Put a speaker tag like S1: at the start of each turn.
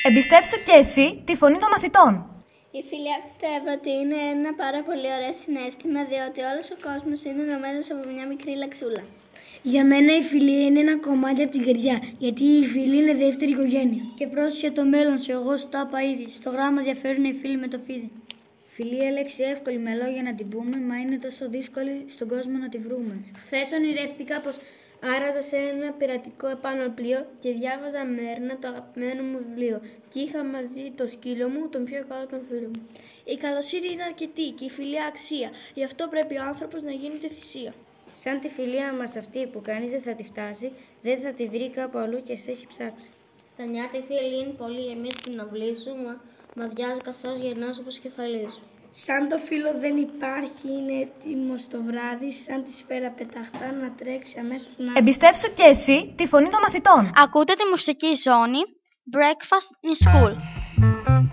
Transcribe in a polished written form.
S1: Εμπιστεύσου και εσύ τη φωνή των μαθητών.
S2: Η φιλία πιστεύω ότι είναι ένα πάρα πολύ ωραίο συναίσθημα, διότι όλος ο κόσμος είναι ενωμένος από μια μικρή λαξούλα.
S3: Για μένα η φιλία είναι ένα κομμάτι από την καρδιά, γιατί η φιλία είναι δεύτερη οικογένεια. Και πρόσχε το μέλλον σου, εγώ σου τα είπα ήδη. Στο γράμμα διαφέρουν οι φίλοι με το φίδι.
S4: Φιλία λέξη εύκολη με λόγια να την πούμε, μα είναι τόσο δύσκολη στον κόσμο να τη βρούμε.
S2: Χθες ονειρεύτηκα πως άραζα σε ένα πειρατικό επάνω πλοίο και διάβαζα μέρνα το αγαπημένο μου βιβλίο. Και είχα μαζί το σκύλο μου, τον πιο καλό τον φίλο μου. Η καλοσύνη είναι αρκετή και η φιλία αξία. Γι' αυτό πρέπει ο άνθρωπος να γίνεται θυσία.
S4: Σαν τη φιλία μας αυτή που κανείς δεν θα τη φτάσει, δεν θα τη βρει κάπου αλλού και σε έχει ψάξει.
S2: Στα νιάτα η φίλη είναι πολύ γεμίσει στην αυλή σου, μα διάζει καθώς γερνάς όπως κεφαλή σου.
S3: Σαν το φύλλο δεν υπάρχει, είναι έτοιμο το βράδυ, σαν τη σφαίρα πεταχτά να τρέξει αμέσως να...
S1: Εμπιστεύσου και εσύ τη φωνή των μαθητών.
S5: Ακούτε τη μουσική ζώνη Breakfast in School.